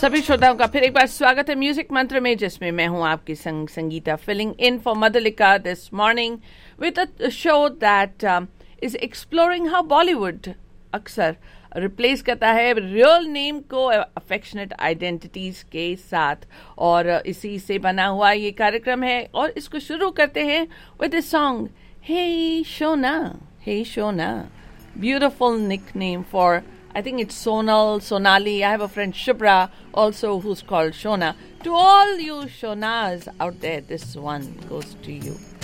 सभी श्रोताओं का फिर एक बार स्वागत है म्यूजिक मंत्र में, जिसमें मैं हूं आपकी संग Sangeeta, filling in for Madhulika this morning with a show that is exploring how Bollywood अक्सर रिप्लेस करता है रियल नेम को अफेक्शनेट आइडेंटिटीज के साथ, और इसी से बना हुआ ये कार्यक्रम है। और इसको शुरू करते हैं with a song hey Shona, hey Shona, beautiful nickname for, I think it's Sonal, Sonali. I have a friend Shubra also who's called Shona. To all you Shonas out there, this one goes to you.